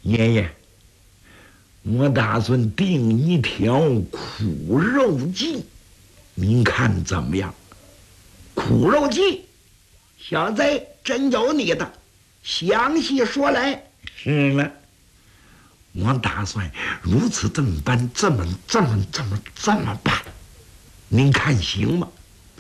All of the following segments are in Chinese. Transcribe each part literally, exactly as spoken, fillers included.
爷爷，我打算订一条苦肉计，您看怎么样？ 苦肉计，小子真有你的，详细说来。 是了，我打算如此这么办，这么这么这么这么办，您看行吗？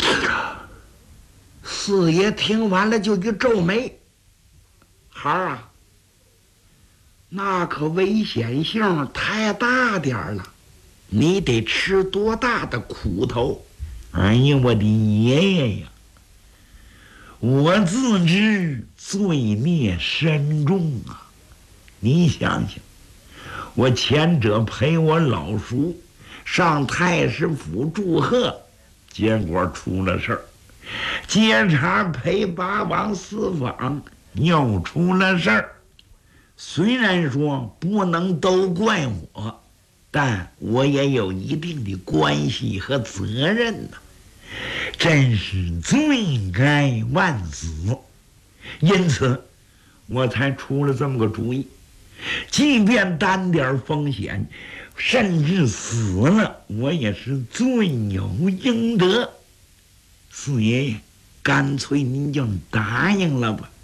四爷听完了就一皱眉，孩儿啊，那可危险性太大点儿了，你得吃多大的苦头？ 哎呀，我的爷爷呀，我自知罪孽深重啊！你想想，我前者陪我老叔上太师府祝贺，结果出了事儿；接茬陪八王私访，又出了事儿。虽然说不能都怪我，但我也有一定的关系和责任呐、啊，真是罪该万死。因此我才出了这么个主意，即便担点风险，甚至死了，我也是罪有应得。四爷爷，干脆您就答应了吧。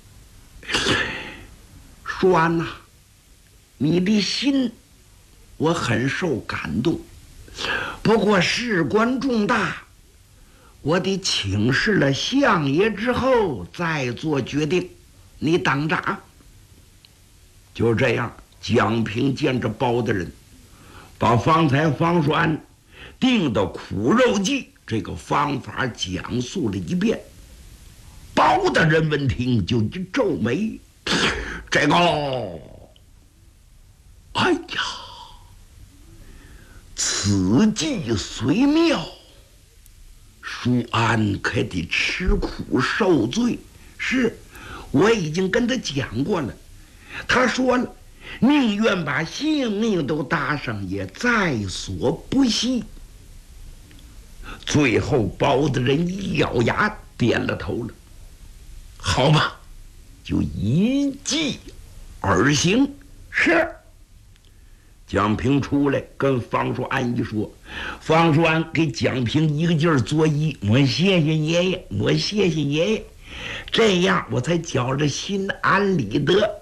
说完呐，你的心我很受感动，不过事关重大，我得请示了相爷之后再做决定，你等着啊。 就这样，蒋平见着包大人，把方才方叔安定的苦肉计这个方法讲述了一遍。包大人闻听就一皱眉，这个，哎呀，此计虽妙，叔安可得吃苦受罪。 是，我已经跟他讲过了，他说了，宁愿把性命都搭上，也在所不惜。 最后，包大人一咬牙，点了头了。好吧，就一计而行。 是。 蒋平出来跟方叔安一说，方叔安给蒋平一个劲儿作揖，我谢谢爷爷，我谢谢爷爷，这样我才觉着心安理得。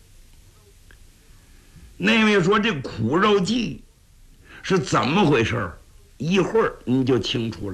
那位说这苦肉计是怎么回事，一会儿你就清楚了。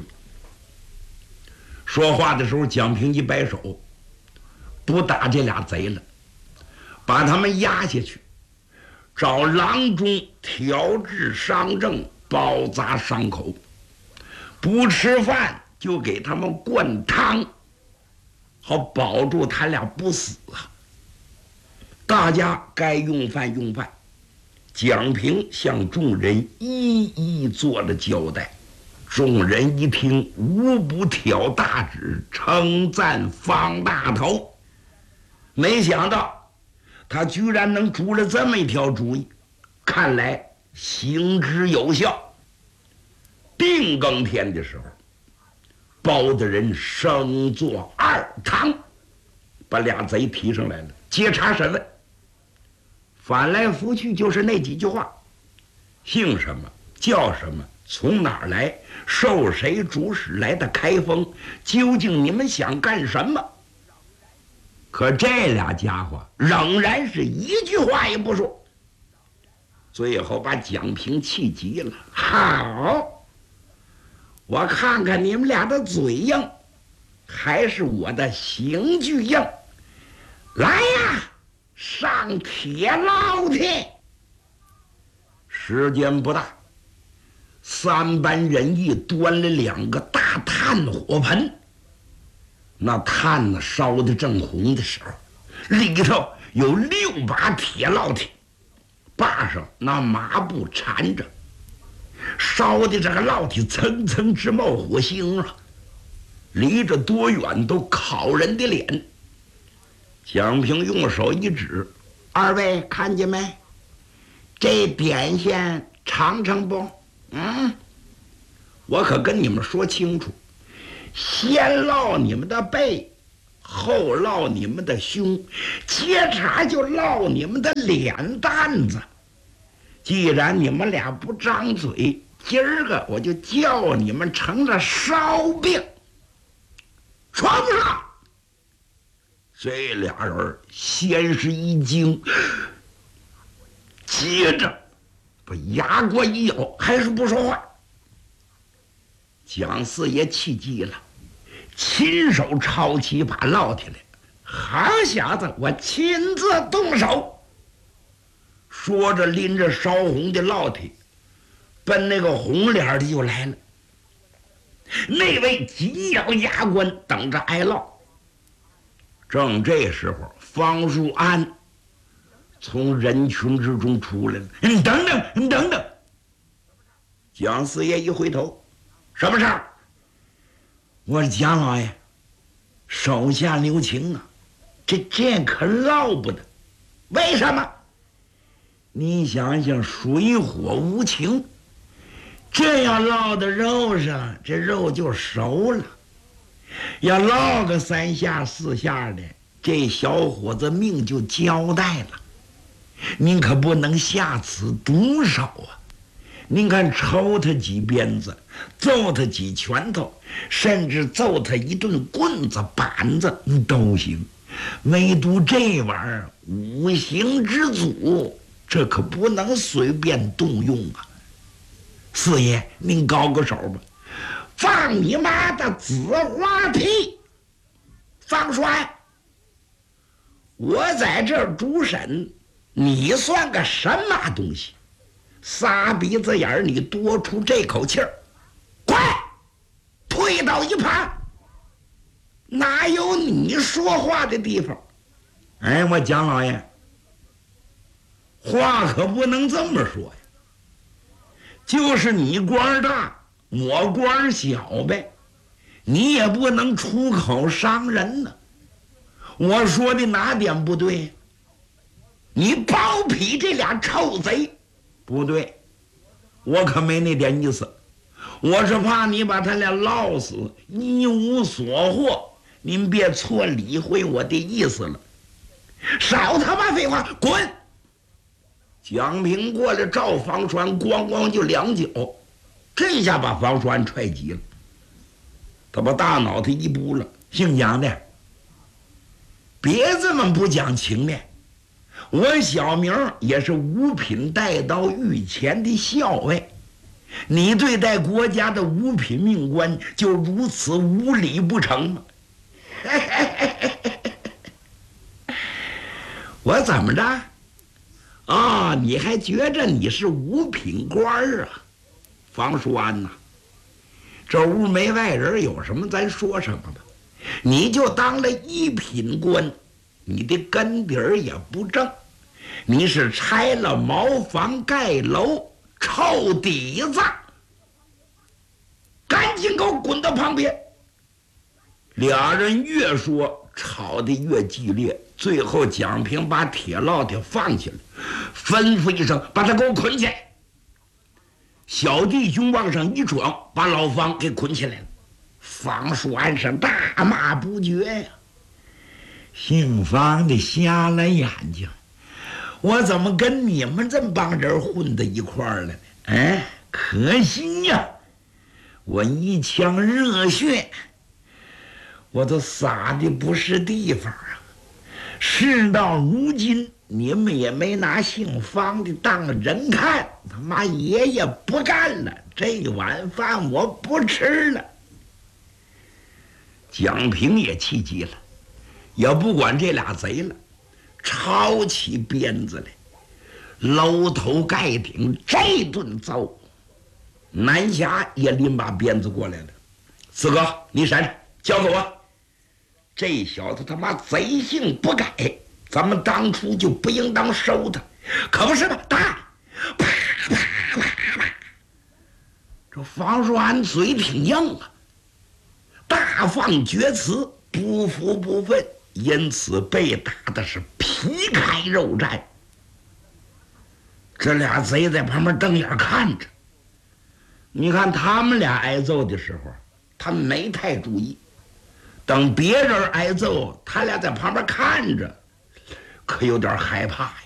说话的时候，蒋平一摆手，不打这俩贼了，把他们押下去，找郎中调治伤症，包扎伤口，不吃饭就给他们灌汤，好保住他俩不死啊。大家该用饭用饭，蒋平向众人一一做了交代。众人一听，无不挑大指，称赞方大头。没想到他居然能出了这么一条主意，看来行之有效。定更天的时候，包大人升做二堂，把俩贼提上来了，接茬审问。翻来覆去就是那几句话：姓什么，叫什么，从哪儿来，受谁主使来的开封，究竟你们想干什么？可这俩家伙仍然是一句话也不说，最后把蒋平气急了。好，我看看你们俩的嘴硬，还是我的刑具硬。来呀，上铁烙铁！时间不大，三班人一端了两个大炭火盆，那炭呢烧得正红的时候，里头有六把铁烙铁，把上那麻布缠着，烧的这个烙铁层层直冒火星啊，离着多远都烤人的脸。蒋平用手一指： 二位看见没？这点心尝尝不？嗯，我可跟你们说清楚，先烙你们的背， 后落你们的胸，接茬就落你们的脸蛋子。既然你们俩不张嘴，今儿个我就叫你们成了烧饼。传不上。这俩人先是一惊，接着把牙关一咬，还是不说话。蒋四爷气急了，亲手抄起一把烙铁来，好小子，我亲自动手。说着拎着烧红的烙铁，奔那个红脸的就来了。那位紧咬牙关，等着挨烙。正这时候，方树安从人群之中出来了。你等等，你等等！蒋四爷一回头，什么事儿？我说蒋老爷，手下留情啊，这这可闹不得。为什么？你想想，水火无情，这要烙到肉上，这肉就熟了。要烙个三下四下的，这小伙子命就交代了。您可不能下此毒手啊！您看，抽他几鞭子，揍他几拳头，甚至揍他一顿棍子板子都行，唯独这玩意儿五行之祖，这可不能随便动用啊！四爷，您高个手吧。放你妈的紫花屁！方栓，我在这儿主审，你算个什么东西？仨鼻子眼儿，你多出这口气儿，快退到一旁，哪有你说话的地方？哎，我蒋老爷，话可不能这么说呀，就是你官大，我官小呗，你也不能出口伤人呢。我说的哪点不对？你包庇这俩臭贼，不对，我可没那点意思。我是怕你把他俩烙死，一无所获。您别错理会我的意思了。少他妈废话，滚！蒋平过来照方栓，咣咣就两脚。这下把方栓踹急了，他把大脑袋一扑了。姓蒋的，别这么不讲情面。我小名也是五品带刀御前的校尉，你对待国家的五品命官就如此无礼不成吗？我怎么着？啊、哦，你还觉着你是五品官啊？方叔安呐，这屋没外人，有什么咱说什么吧。你就当了一品官，你的根底儿也不正，你是拆了茅房盖楼，臭底子，赶紧给我滚到旁边！俩人越说吵得越激烈，最后蒋平把铁烙铁放起来，吩咐一声：“把他给我捆起来！”小弟兄往上一撞，把老方给捆起来了。方树安是大骂不绝呀！姓方的瞎了眼睛，我怎么跟你们这帮人混在一块儿了呢？哎，可惜呀，我一腔热血，我都撒的不是地方啊！事到如今，你们也没拿姓方的当人看，他妈爷爷不干了，这碗饭我不吃了。蒋平也气急了，也不管这俩贼了，抄起鞭子来，搂头盖顶这顿揍。南侠也拎把鞭子过来了，四哥，你闪闪，交给我。这小子他妈贼性不改，咱们当初就不应当收他，可不是吗？打！啪啪啪啪！这方树安嘴挺硬啊，大放厥词，不服不忿，因此被打的是皮开肉绽。这俩贼在旁边瞪眼看着。你看他们俩挨揍的时候，他们没太注意， 等别人挨揍，他俩在旁边看着，可有点害怕呀。